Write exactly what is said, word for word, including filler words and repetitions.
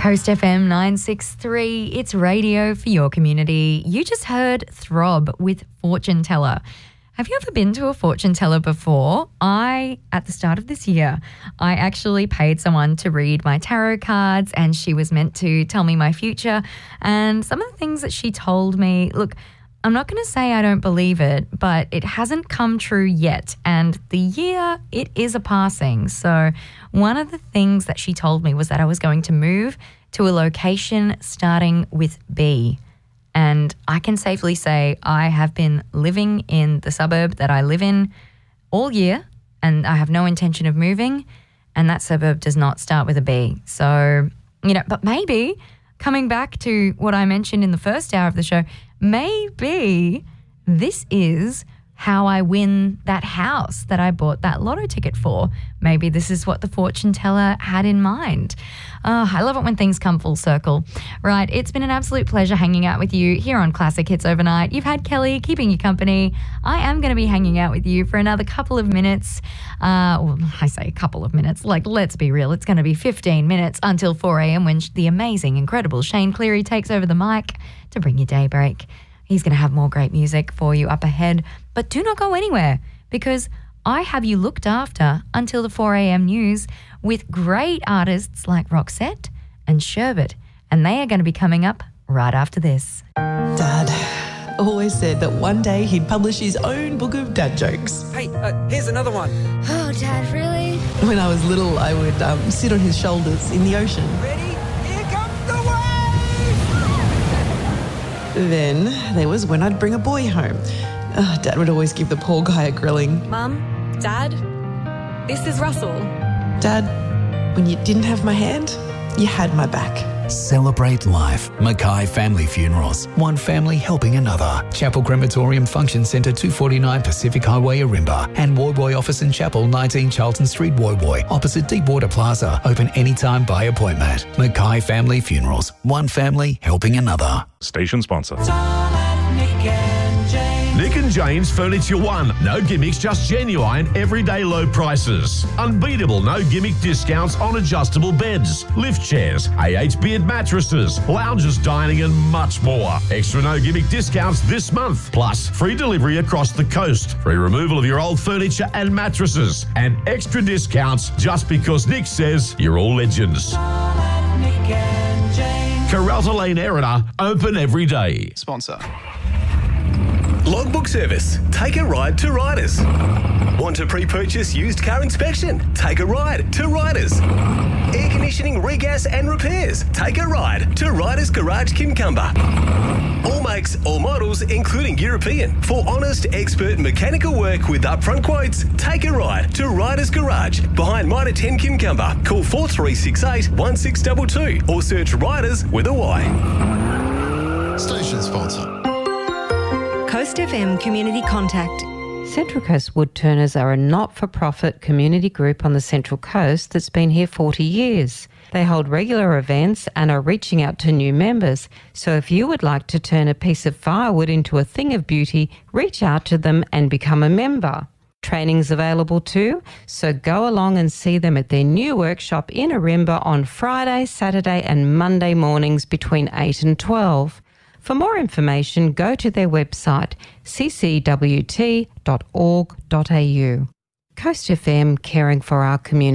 Coast F M nine sixty-three, it's radio for your community. You just heard Throb with Fortune Teller. Have you ever been to a fortune teller before? I, at the start of this year, I actually paid someone to read my tarot cards, and she was meant to tell me my future. And some of the things that she told me, look, I'm not going to say I don't believe it, but it hasn't come true yet. And the year, it is a passing. So one of the things that she told me was that I was going to move to a location starting with B. And I can safely say I have been living in the suburb that I live in all year, and I have no intention of moving, and that suburb does not start with a B. So, you know, but maybe coming back to what I mentioned in the first hour of the show, maybe this is how I win that house that I bought that lotto ticket for. Maybe this is what the fortune teller had in mind. Oh, I love it when things come full circle. Right, it's been an absolute pleasure hanging out with you here on Classic Hits Overnight. You've had Kelly keeping you company. I am going to be hanging out with you for another couple of minutes. Uh, well, I say a couple of minutes. Like, let's be real. It's going to be fifteen minutes until four a.m. when the amazing, incredible Shane Cleary takes over the mic to bring you Daybreak. He's going to have more great music for you up ahead. But do not go anywhere, because I have you looked after until the four a.m. news with great artists like Roxette and Sherbet. And they are going to be coming up right after this. Dad always said that one day he'd publish his own book of dad jokes. Hey, uh, here's another one. Oh, Dad, really? When I was little, I would um, sit on his shoulders in the ocean. Ready? Here comes the wave! Then there was when I'd bring a boy home. Oh, Dad would always give the poor guy a grilling. Mum, Dad, this is Russell. Dad, when you didn't have my hand, you had my back. Celebrate life. Mackay Family Funerals. One family helping another. Chapel Crematorium Function Centre, two forty-nine Pacific Highway, Arimba. And Woy Woy Office and Chapel, nineteen Charlton Street, Woy Woy. Opposite Deepwater Plaza. Open anytime by appointment. Mackay Family Funerals. One family helping another. Station sponsor. Nick and Jane's Furniture One. No gimmicks, just genuine, everyday low prices. Unbeatable no gimmick discounts on adjustable beds, lift chairs, A H Beard mattresses, lounges, dining and much more. Extra no gimmick discounts this month. Plus, free delivery across the coast. Free removal of your old furniture and mattresses. And extra discounts just because Nick says you're all legends. Caralta Lane, Erina, open every day. Sponsor. Logbook Service. Take a ride to Riders. Want to pre-purchase used car inspection? Take a ride to Riders. Air conditioning, regas and repairs? Take a ride to Riders Garage Kincumber. All makes, all models, including European. For honest, expert mechanical work with upfront quotes, take a ride to Riders Garage behind Mitre ten Kincumber. Call four three six eight, one six two two or search Riders with a Y. Station sponsor. Coast F M Community Contact. Central Coast Woodturners are a not-for-profit community group on the Central Coast that's been here forty years. They hold regular events and are reaching out to new members. So if you would like to turn a piece of firewood into a thing of beauty, reach out to them and become a member. Training's available too, so go along and see them at their new workshop in Arimba on Friday, Saturday and Monday mornings between eight and twelve. For more information, go to their website, c c w t dot org dot a u. Coast F M, caring for our community.